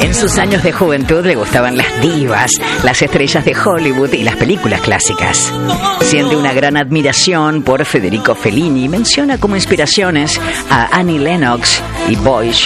En sus años de juventud le gustaban las divas, las estrellas de Hollywood y las películas clásicas. Siente una gran admiración por Federico Fellini y menciona como inspiraciones a Annie Lennox y Boy